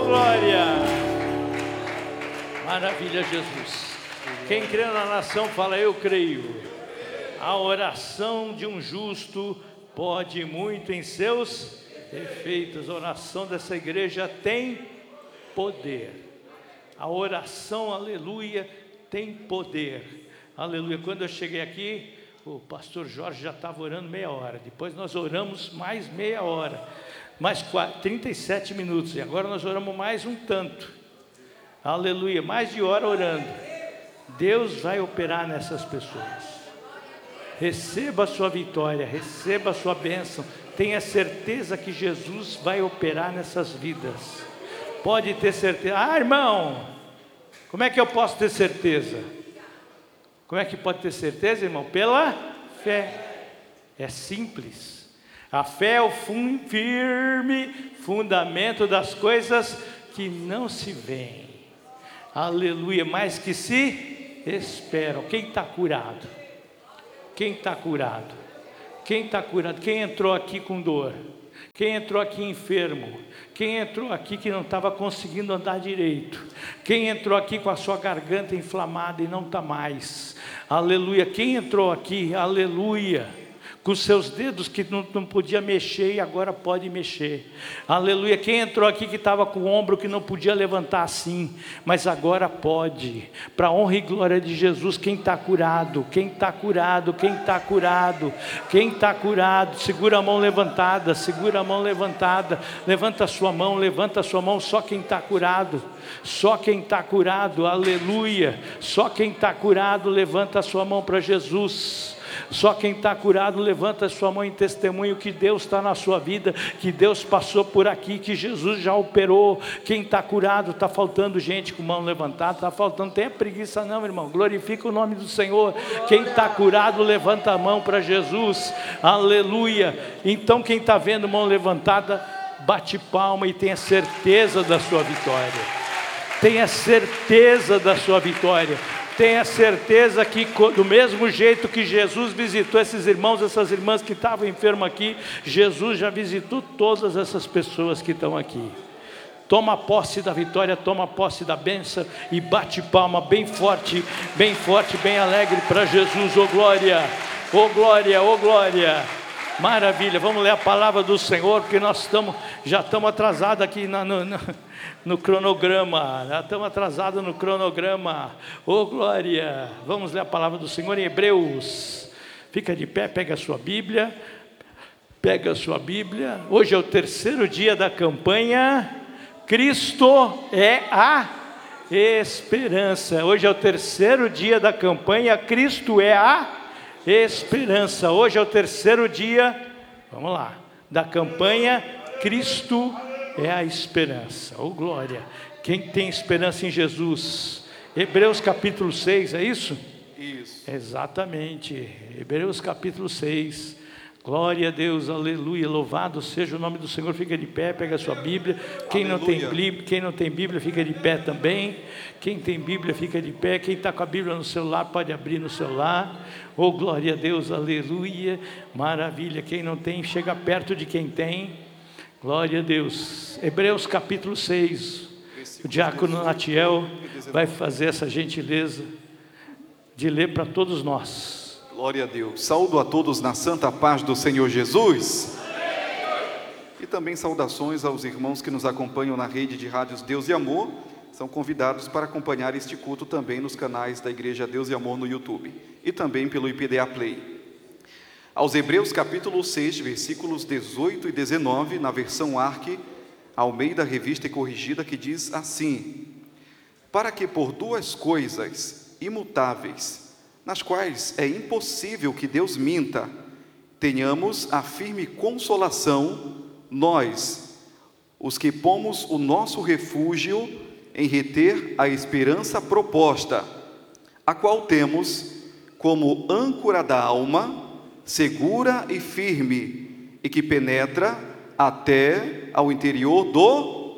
glória! Maravilha, Jesus. Quem crê na nação fala, eu creio. A oração de um justo pode muito em seus efeitos. A oração dessa igreja tem poder. A oração, aleluia, tem poder. Aleluia. Quando eu cheguei aqui, o pastor Jorge já estava orando meia hora. Depois nós oramos mais meia hora. Mais 37 minutos. E agora nós oramos mais um tanto. Aleluia. Mais de hora orando. Deus vai operar nessas pessoas. Receba a sua vitória. Receba a sua bênção. Tenha certeza que Jesus vai operar nessas vidas. Pode ter certeza. Ah, irmão, como é que eu posso ter certeza? Como é que pode ter certeza, irmão? Pela fé. É simples. A fé é o firme fundamento das coisas que não se veem. Aleluia, mas que se esperam. Quem está curado? Quem está curado? Quem está curado? Quem entrou aqui com dor? Quem entrou aqui enfermo? Quem entrou aqui que não estava conseguindo andar direito? Quem entrou aqui com a sua garganta inflamada e não está mais? Aleluia. Quem entrou aqui, aleluia, com seus dedos que não podia mexer e agora pode mexer. Aleluia. Quem entrou aqui que estava com o ombro que não podia levantar assim, mas agora pode. Para a honra e glória de Jesus, quem está curado? Quem está curado? Quem está curado? Quem está curado? Segura a mão levantada, segura a mão levantada. Levanta a sua mão, só quem está curado. Só quem está curado, aleluia. Só quem está curado, levanta a sua mão para Jesus. Só quem está curado, levanta a sua mão em testemunho que Deus está na sua vida, que Deus passou por aqui, que Jesus já operou. Quem está curado, está faltando gente com mão levantada, está faltando, tem preguiça não, irmão, glorifica o nome do Senhor. Quem está curado, levanta a mão para Jesus, aleluia. Então quem está vendo mão levantada, bate palma e tenha certeza da sua vitória. Tenha certeza da sua vitória. Tenha certeza que do mesmo jeito que Jesus visitou esses irmãos, essas irmãs que estavam enfermas aqui, Jesus já visitou todas essas pessoas que estão aqui. Toma posse da vitória, toma posse da bênção e bate palma bem forte, bem alegre para Jesus. Oh glória, oh glória, oh glória. Maravilha, vamos ler a palavra do Senhor, porque nós já estamos atrasados aqui no cronograma. Já estamos atrasados no cronograma. Oh glória, vamos ler a palavra do Senhor em Hebreus. Fica de pé, pega a sua Bíblia. Hoje é o terceiro dia da campanha Cristo é a esperança. Hoje é o terceiro dia da campanha Cristo é a esperança. Hoje é o terceiro dia, vamos lá, da campanha Cristo é a esperança. Oh glória, quem tem esperança em Jesus? Hebreus capítulo 6, é isso? Isso. Exatamente, Hebreus capítulo 6. Glória a Deus, aleluia, louvado seja o nome do Senhor. Fica de pé, pega a sua Bíblia. Quem não tem Bíblia, fica de pé também. Quem tem Bíblia, fica de pé. Quem está com a Bíblia no celular, pode abrir no celular. Oh, glória a Deus, aleluia, maravilha. Quem não tem, chega perto de quem tem. Glória a Deus. Hebreus capítulo 6. O diácono Natiel vai fazer essa gentileza de ler para todos nós. Glória a Deus. Saúdo a todos na santa paz do Senhor Jesus. E também saudações aos irmãos que nos acompanham na rede de rádios Deus e Amor. São convidados para acompanhar este culto também nos canais da Igreja Deus e Amor no YouTube. E também pelo IPDA Play. Aos Hebreus capítulo 6, versículos 18 e 19, na versão ARC, Almeida Revista e Corrigida, que diz assim: para que por duas coisas imutáveis, nas quais é impossível que Deus minta, tenhamos a firme consolação, nós, os que pomos o nosso refúgio em reter a esperança proposta, a qual temos como âncora da alma, segura e firme, e que penetra até o interior do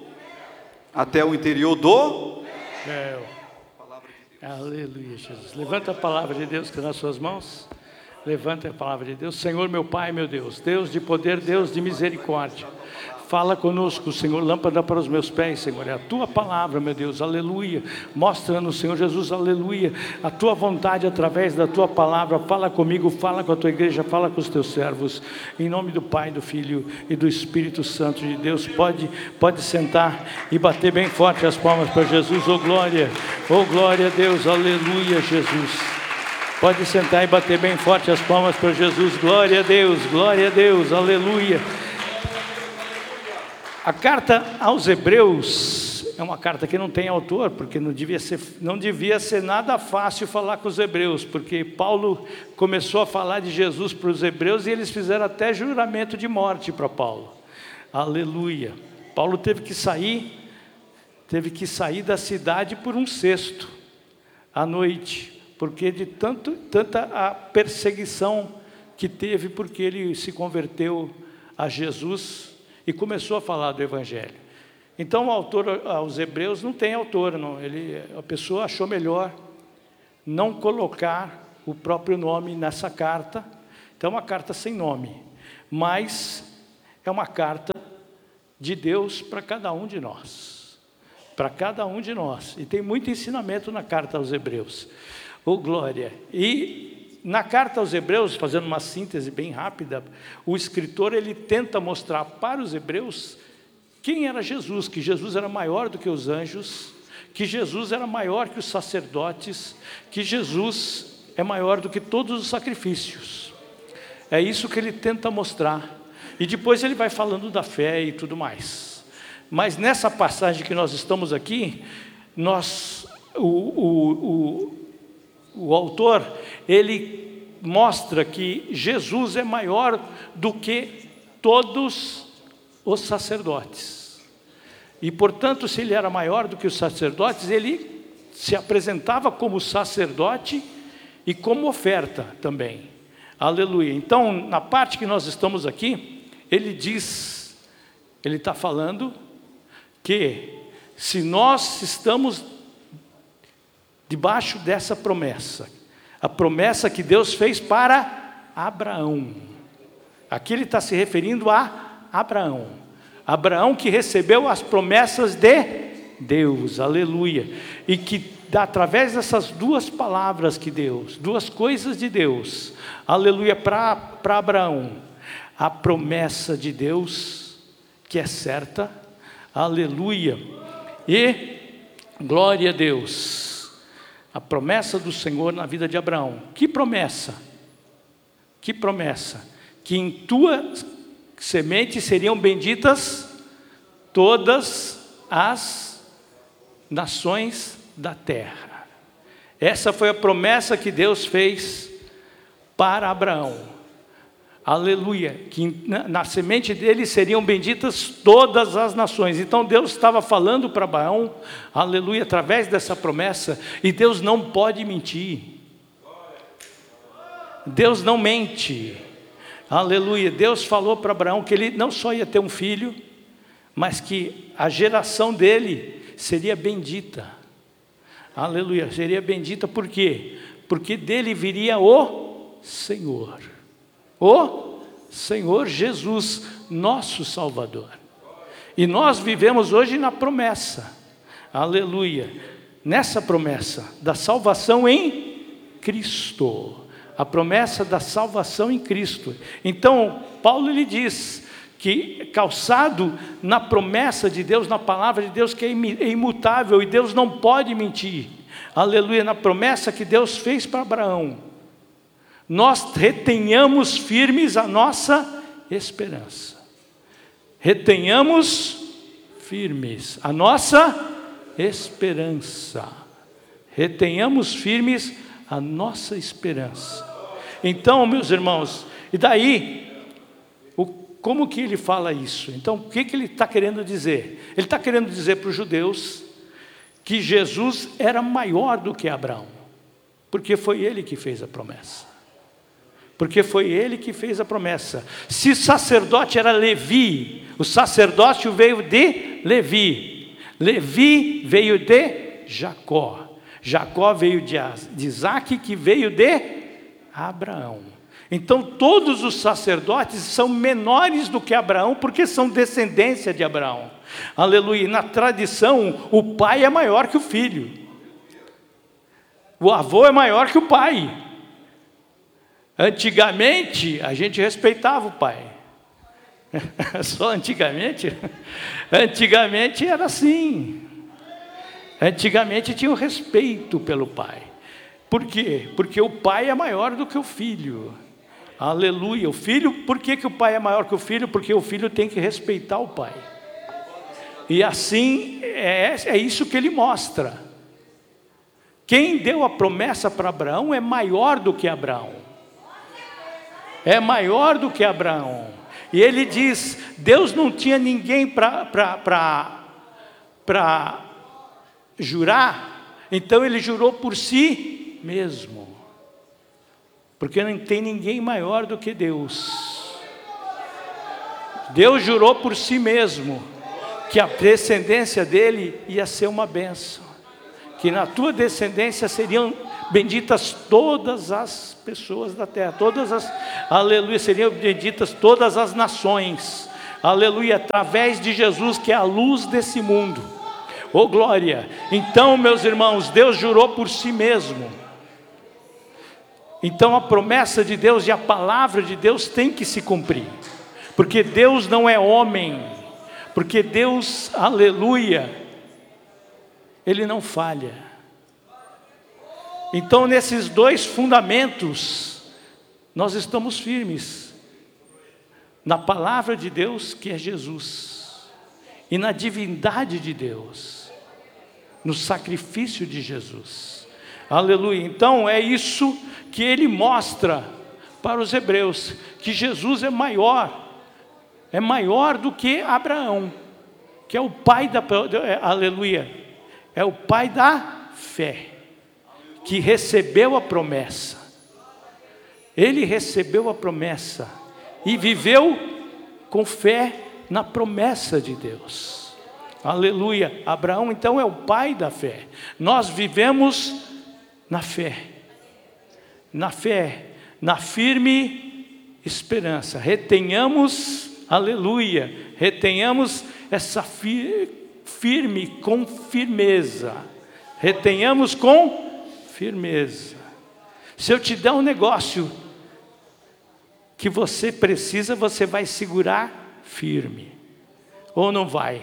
céu. Aleluia, Jesus. Levanta a palavra de Deus que está nas suas mãos. Levanta a palavra de Deus. Senhor, meu Pai, meu Deus, Deus de poder, Deus de misericórdia. Fala conosco, Senhor, lâmpada para os meus pés, Senhor, é a Tua palavra, meu Deus, aleluia. Mostra-nos, Senhor Jesus, aleluia, a Tua vontade através da Tua palavra. Fala comigo, fala com a Tua igreja, fala com os Teus servos, em nome do Pai, do Filho e do Espírito Santo de Deus. Pode sentar e bater bem forte as palmas para Jesus. Oh glória a Deus, aleluia, Jesus. Pode sentar e bater bem forte as palmas para Jesus. Glória a Deus, aleluia. A carta aos Hebreus é uma carta que não tem autor, porque não devia ser nada fácil falar com os hebreus, porque Paulo começou a falar de Jesus para os hebreus e eles fizeram até juramento de morte para Paulo. Aleluia. Paulo teve que sair da cidade por um cesto à noite, porque de tanta a perseguição que teve, porque ele se converteu a Jesus e começou a falar do Evangelho. Então o autor aos Hebreus não tem autor, não. A pessoa achou melhor não colocar o próprio nome nessa carta. Então é uma carta sem nome, mas é uma carta de Deus para cada um de nós. Para cada um de nós. E tem muito ensinamento na carta aos Hebreus. Oh glória! E na carta aos Hebreus, fazendo uma síntese bem rápida, o escritor ele tenta mostrar para os hebreus quem era Jesus, que Jesus era maior do que os anjos, que Jesus era maior que os sacerdotes, que Jesus é maior do que todos os sacrifícios. É isso que ele tenta mostrar. E depois ele vai falando da fé e tudo mais. Mas nessa passagem que nós estamos aqui, o autor, ele mostra que Jesus é maior do que todos os sacerdotes. E, portanto, se ele era maior do que os sacerdotes, ele se apresentava como sacerdote e como oferta também. Aleluia. Então, na parte que nós estamos aqui, ele está falando que se nós estamos debaixo dessa promessa, a promessa que Deus fez para Abraão. Aqui ele está se referindo a Abraão. Abraão que recebeu as promessas de Deus, aleluia. E que através dessas duas palavras que Deus, duas coisas de Deus, aleluia, para Abraão, a promessa de Deus, que é certa, aleluia, e glória a Deus. A promessa do Senhor na vida de Abraão. Que promessa? Que promessa? Que em tua semente seriam benditas todas as nações da terra. Essa foi a promessa que Deus fez para Abraão. Aleluia, que na semente dele seriam benditas todas as nações. Então Deus estava falando para Abraão, aleluia, através dessa promessa. E Deus não pode mentir. Deus não mente. Aleluia, Deus falou para Abraão que ele não só ia ter um filho, mas que a geração dele seria bendita. Aleluia, seria bendita por quê? Porque dele viria o Senhor. O Senhor Jesus, nosso Salvador. E nós vivemos hoje na promessa, aleluia, nessa promessa da salvação em Cristo, a promessa da salvação em Cristo. Então, Paulo ele diz que calçado na promessa de Deus, na palavra de Deus que é imutável e Deus não pode mentir, aleluia, na promessa que Deus fez para Abraão, nós retenhamos firmes a nossa esperança. Retenhamos firmes a nossa esperança. Retenhamos firmes a nossa esperança. Então, meus irmãos, e daí, como que ele fala isso? Então, o que ele está querendo dizer? Ele está querendo dizer para os judeus que Jesus era maior do que Abraão, porque foi ele que fez a promessa. Porque foi ele que fez a promessa. Se sacerdote era Levi, o sacerdócio veio de Levi. Levi veio de Jacó. Jacó veio de Isaac, que veio de Abraão. Então todos os sacerdotes são menores do que Abraão, porque são descendência de Abraão. Aleluia. Na tradição, o pai é maior que o filho. O avô é maior que o pai. Antigamente, a gente respeitava o pai. Só antigamente? Antigamente era assim. Antigamente tinha o respeito pelo pai. Por quê? Porque o pai é maior do que o filho. Aleluia. O filho, por que o pai é maior que o filho? Porque o filho tem que respeitar o pai. E assim, é isso que ele mostra. Quem deu a promessa para Abraão é maior do que Abraão. É maior do que Abraão. E ele diz, Deus não tinha ninguém para jurar, então ele jurou por si mesmo. Porque não tem ninguém maior do que Deus. Deus jurou por si mesmo que a descendência dele ia ser uma bênção. Que na tua descendência seriam benditas todas as pessoas da terra. Aleluia, seriam benditas todas as nações. Aleluia, através de Jesus, que é a luz desse mundo. Oh glória! Então, meus irmãos, Deus jurou por si mesmo. Então a promessa de Deus e a palavra de Deus tem que se cumprir, porque Deus não é homem, porque Deus, aleluia, Ele não falha. Então nesses dois fundamentos, nós estamos firmes, na palavra de Deus que é Jesus, e na divindade de Deus, no sacrifício de Jesus. Aleluia. Então é isso que ele mostra para os hebreus, que Jesus é maior do que Abraão, que é o pai da, aleluia, é o pai da fé, que recebeu a promessa. Ele recebeu a promessa e viveu com fé na promessa de Deus. Aleluia. Abraão então é o pai da fé. Nós vivemos na fé, na firme esperança. Retenhamos, aleluia, retenhamos essa firme com firmeza. Retenhamos com firmeza. Se eu te der um negócio que você precisa, você vai segurar firme, ou não vai?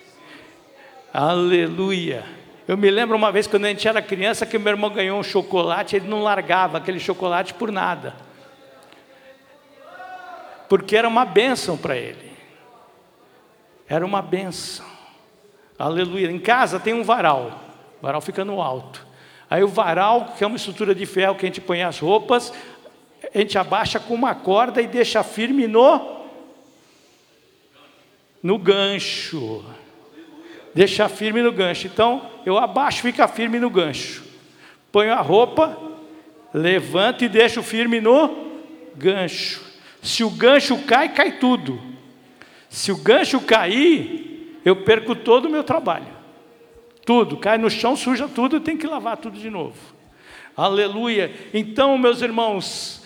Aleluia. Eu me lembro uma vez quando a gente era criança, que meu irmão ganhou um chocolate, ele não largava aquele chocolate por nada, porque era uma bênção para ele, era uma bênção. Aleluia. Em casa tem um varal, o varal fica no alto, aí o varal, que é uma estrutura de ferro que a gente põe as roupas, a gente abaixa com uma corda e deixa firme no gancho. Deixar firme no gancho. Então eu abaixo, fica firme no gancho. Ponho a roupa, levanto e deixo firme no gancho. Se o gancho cai, cai tudo. Se o gancho cair, eu perco todo o meu trabalho. Tudo, cai no chão, suja tudo, eu tenho que lavar tudo de novo. Aleluia. Então, meus irmãos,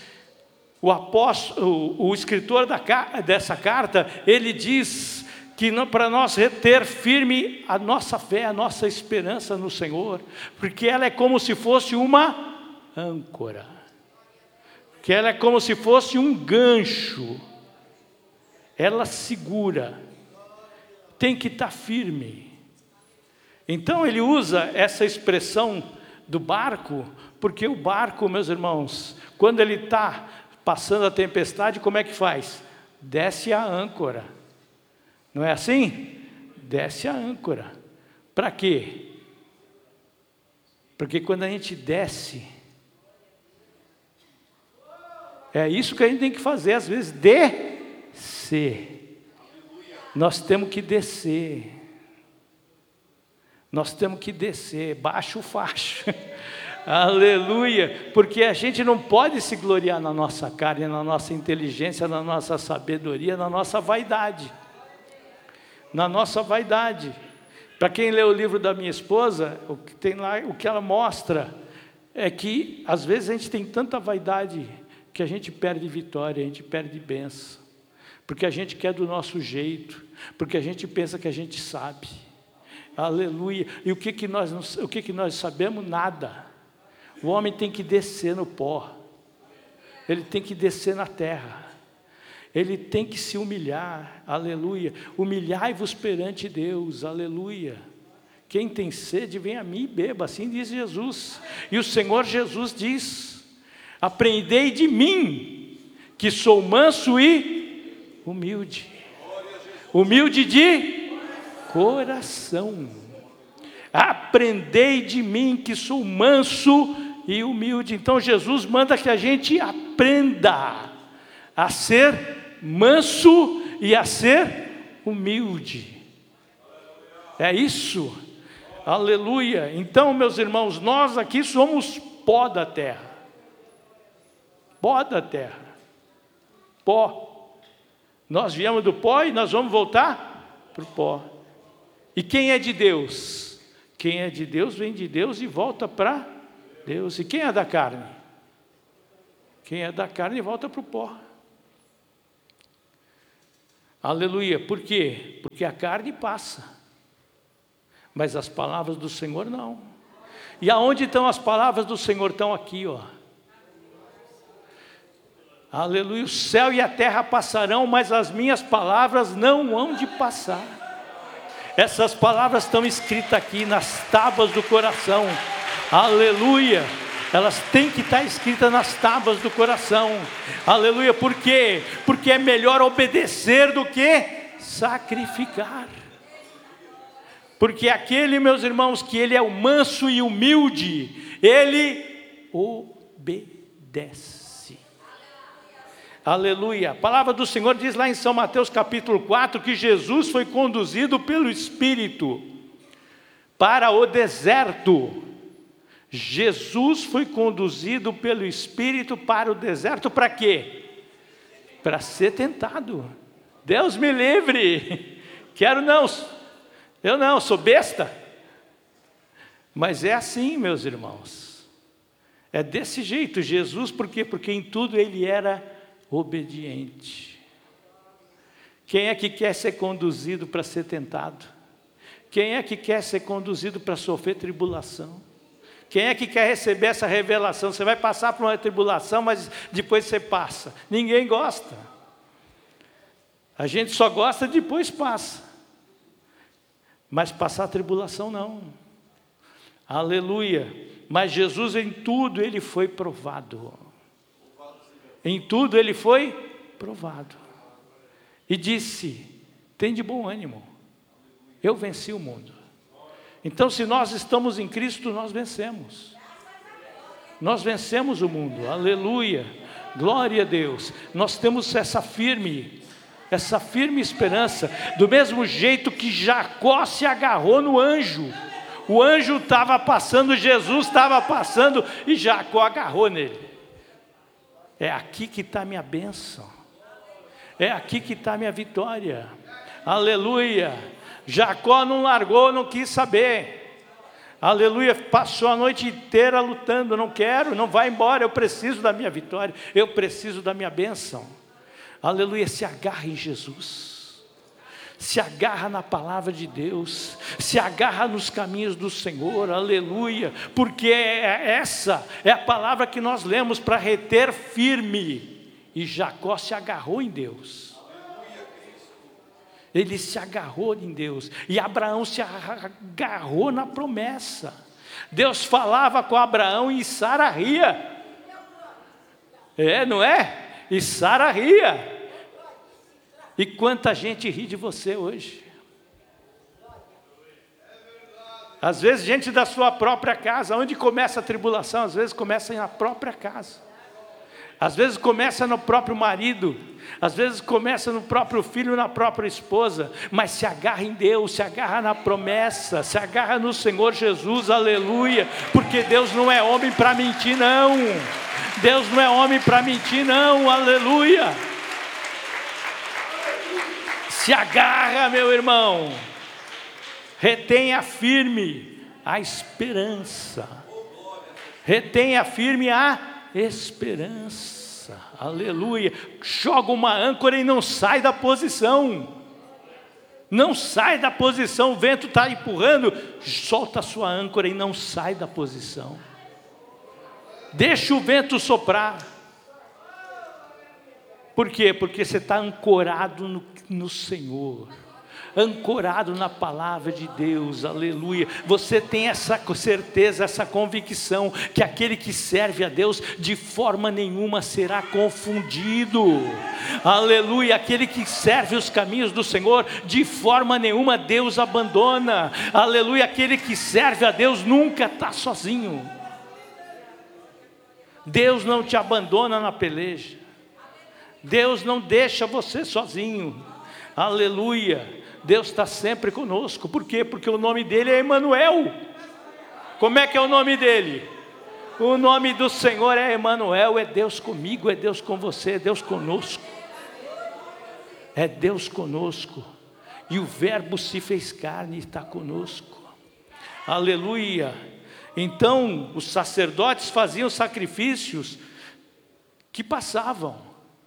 o escritor dessa carta, ele diz que para nós reter firme a nossa fé, a nossa esperança no Senhor, porque ela é como se fosse uma âncora, que ela é como se fosse um gancho, ela segura, tem que estar firme. Então ele usa essa expressão do barco, porque o barco, meus irmãos, quando ele está passando a tempestade, como é que faz? Desce a âncora. Não é assim? Desce a âncora. Para quê? Porque quando a gente desce, é isso que a gente tem que fazer, às vezes, descer. Nós temos que descer. Nós temos que descer, baixa o facho. Aleluia, porque a gente não pode se gloriar na nossa carne, na nossa inteligência, na nossa sabedoria, na nossa vaidade. Na nossa vaidade. Para quem lê o livro da minha esposa, o que tem lá, o que ela mostra é que às vezes a gente tem tanta vaidade porque a gente perde vitória, a gente perde bênção, porque a gente quer do nosso jeito, porque a gente pensa que a gente sabe. Aleluia. E o que nós sabemos? Nada. O homem tem que descer no pó, ele tem que descer na terra, ele tem que se humilhar. Aleluia. Humilhai-vos perante Deus. Aleluia. Quem tem sede, vem a mim e beba, assim diz Jesus. E o Senhor Jesus diz: aprendei de mim, que sou manso e humilde. Humilde de coração. Aprendei de mim, que sou manso e humilde. Então Jesus manda que a gente aprenda a ser manso e a ser humilde. É isso. Aleluia. Então, meus irmãos, nós aqui somos pó da terra. Pó da terra. Pó. Nós viemos do pó e nós vamos voltar para o pó. E quem é de Deus? Quem é de Deus vem de Deus e volta para Deus. E quem é da carne? Quem é da carne volta para o pó. Aleluia. Por quê? Porque a carne passa, mas as palavras do Senhor não. E aonde estão as palavras do Senhor? Estão aqui, ó. Aleluia. O céu e a terra passarão, mas as minhas palavras não hão de passar. Essas palavras estão escritas aqui nas tábuas do coração. Aleluia. Elas têm que estar escritas nas tábuas do coração. Aleluia. Por quê? Porque é melhor obedecer do que sacrificar. Porque aquele, meus irmãos, que ele é o manso e humilde, ele obedece. Aleluia. A palavra do Senhor diz lá em São Mateus capítulo 4, que Jesus foi conduzido pelo Espírito para o deserto. Jesus foi conduzido pelo Espírito para o deserto, para quê? Para ser tentado. Deus me livre. Quero não. Eu não, sou besta. Mas é assim, meus irmãos. É desse jeito. Jesus, por quê? Porque em tudo ele era obediente. Quem é que quer ser conduzido para ser tentado? Quem é que quer ser conduzido para sofrer tribulação? Quem é que quer receber essa revelação? Você vai passar por uma tribulação, mas depois você passa. Ninguém gosta. A gente só gosta depois passa. Mas passar a tribulação não. Aleluia. Mas Jesus em tudo ele foi provado. Em tudo ele foi provado. E disse: tem de bom ânimo, eu venci o mundo. Então, se nós estamos em Cristo, nós vencemos. Nós vencemos o mundo. Aleluia. Glória a Deus. Nós temos essa firme esperança. Do mesmo jeito que Jacó se agarrou no anjo. O anjo estava passando, Jesus estava passando e Jacó agarrou nele. É aqui que está a minha bênção. É aqui que está a minha vitória. Aleluia. Jacó não largou, não quis saber. Aleluia. Passou a noite inteira lutando. Não quero, não vai embora. Eu preciso da minha vitória. Eu preciso da minha bênção. Aleluia. Se agarra em Jesus. Se agarra na palavra de Deus. Se agarra nos caminhos do Senhor. Aleluia. Porque essa é a palavra que nós lemos para reter firme. E Jacó se agarrou em Deus. Ele se agarrou em Deus. E Abraão se agarrou na promessa. Deus falava com Abraão e Sara ria. Não é? E Sara ria. E quanta gente ri de você hoje. Às vezes gente da sua própria casa. Onde começa a tribulação? Às vezes começa na própria casa. Às vezes começa no próprio marido, às vezes começa no próprio filho, na própria esposa, mas se agarra em Deus, se agarra na promessa, se agarra no Senhor Jesus, aleluia, porque Deus não é homem para mentir não, Deus não é homem para mentir não, aleluia. Se agarra, meu irmão, retenha firme a esperança, retenha firme a esperança. promessa, aleluia. Joga uma âncora e não sai da posição. Não sai da posição, o vento está empurrando, solta a sua âncora e não sai da posição. Deixa o vento soprar. Por quê? Porque você está ancorado no Senhor, ancorado na palavra de Deus, aleluia. Você tem essa certeza, essa convicção, que aquele que serve a Deus, de forma nenhuma será confundido, aleluia. Aquele que serve os caminhos do Senhor, de forma nenhuma Deus abandona, aleluia. Aquele que serve a Deus nunca está sozinho. Deus não te abandona na peleja, Deus não deixa você sozinho, aleluia. Deus está sempre conosco. Por quê? Porque o nome dele é Emanuel. Como é que é o nome dele? O nome do Senhor é Emanuel. É Deus comigo, é Deus com você, é Deus conosco. É Deus conosco. E o verbo se fez carne e está conosco, aleluia. Então os sacerdotes faziam sacrifícios que passavam,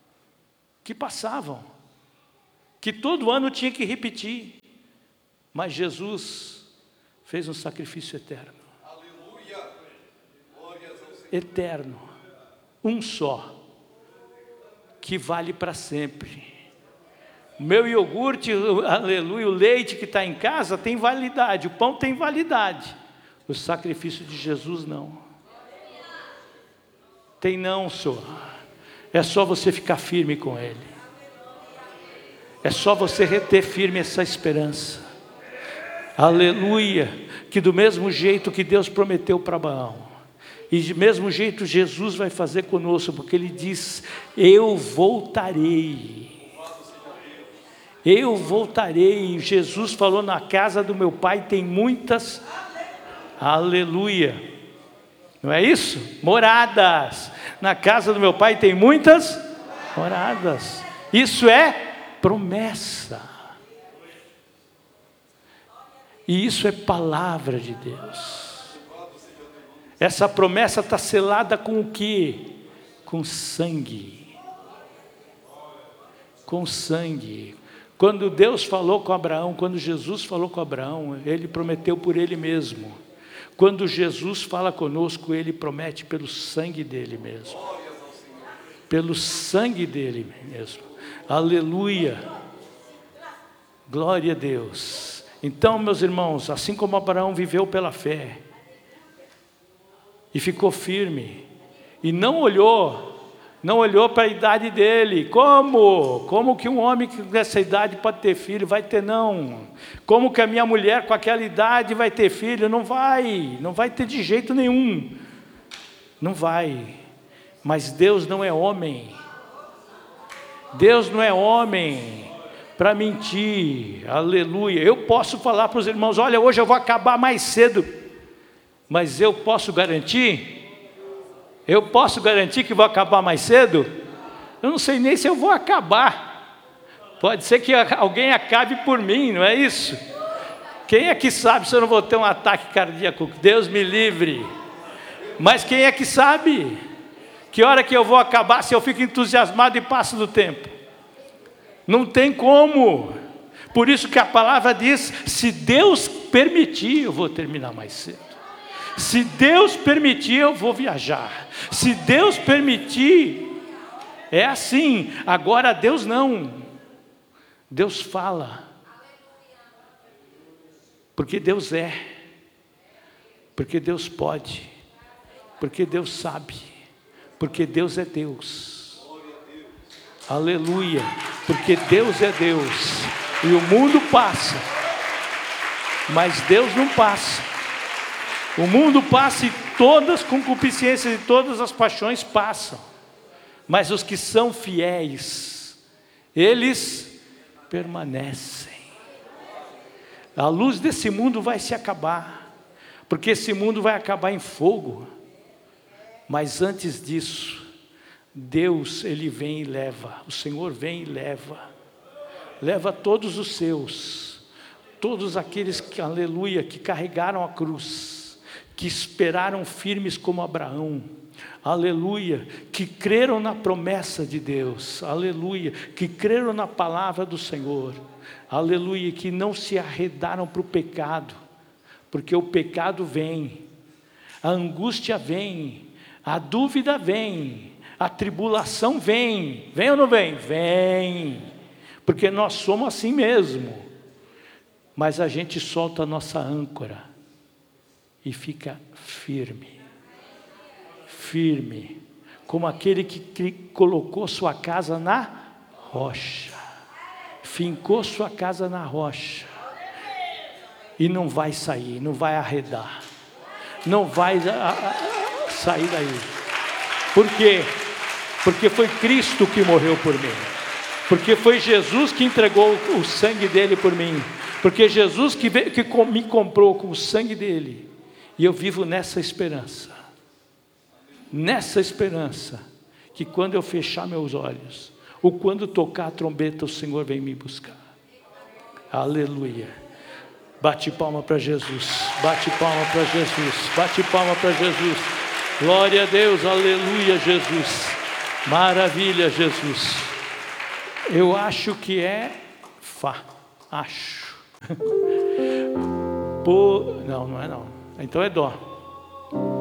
que todo ano tinha que repetir, mas Jesus fez um sacrifício eterno. Aleluia. Glórias ao Senhor. Eterno, um só, que vale para sempre. O meu iogurte, aleluia, o leite que está em casa tem validade, o pão tem validade, o sacrifício de Jesus não. Tem não, Senhor. É só você ficar firme com Ele. É só você reter firme essa esperança, aleluia, que do mesmo jeito que Deus prometeu para Abraão, e do mesmo jeito Jesus vai fazer conosco, porque Ele diz: eu voltarei, eu voltarei. Jesus falou: na casa do meu Pai tem muitas, aleluia, não é isso? Moradas, na casa do meu Pai tem muitas moradas, isso é promessa, e isso é palavra de Deus. Essa promessa está selada com o que? Com sangue. Com sangue. Quando Deus falou com Abraão, quando Jesus falou com Abraão, Ele prometeu por Ele mesmo. Quando Jesus fala conosco, Ele promete pelo sangue dEle mesmo, pelo sangue dEle mesmo. Aleluia, glória a Deus. Então, meus irmãos, assim como Abraão viveu pela fé e ficou firme, e não olhou para a idade dele. Como que um homem dessa idade pode ter filho? Vai ter não. Como que a minha mulher com aquela idade vai ter filho? Não vai ter de jeito nenhum, não vai. Mas Deus não é homem, Deus não é homem para mentir, aleluia. Eu posso falar para os irmãos: olha, hoje eu vou acabar mais cedo, mas eu posso garantir que vou acabar mais cedo? Eu não sei nem se eu vou acabar, pode ser que alguém acabe por mim, não é isso? Quem é que sabe se eu não vou ter um ataque cardíaco? Deus me livre. Mas quem é que sabe que hora que eu vou acabar, se eu fico entusiasmado e passo do tempo? Não tem como. Por isso que a palavra diz: se Deus permitir, eu vou terminar mais cedo. Se Deus permitir, eu vou viajar. Se Deus permitir, é assim. Agora Deus não. Deus fala. Porque Deus é. Porque Deus pode. Porque Deus sabe. Porque Deus é Deus, aleluia, porque Deus é Deus, e o mundo passa, mas Deus não passa. O mundo passa e todas as concupiscências e todas as paixões passam, mas os que são fiéis, eles permanecem. A luz desse mundo vai se acabar, porque esse mundo vai acabar em fogo. Mas antes disso, Deus, Ele vem e leva, o Senhor vem e leva todos os seus, todos aqueles que, aleluia, que carregaram a cruz, que esperaram firmes como Abraão, aleluia, que creram na promessa de Deus, aleluia, que creram na palavra do Senhor, aleluia, que não se arredaram para o pecado, porque o pecado vem, a angústia vem, a dúvida vem, a tribulação vem ou não vem? Vem, porque nós somos assim mesmo, mas a gente solta a nossa âncora e fica firme, como aquele que colocou sua casa na rocha, fincou sua casa na rocha, e não vai sair, não vai arredar, não vai sair daí. Por quê? Porque foi Cristo que morreu por mim, porque foi Jesus que entregou o sangue dele por mim, porque Jesus que me comprou com o sangue dele, e eu vivo nessa esperança, que quando eu fechar meus olhos, ou quando tocar a trombeta, o Senhor vem me buscar. Aleluia. Bate palma para Jesus, bate palma para Jesus, bate palma para Jesus. Glória a Deus, aleluia, Jesus. Maravilha, Jesus. Eu acho que é Fá, acho. Não é não. Então é Dó.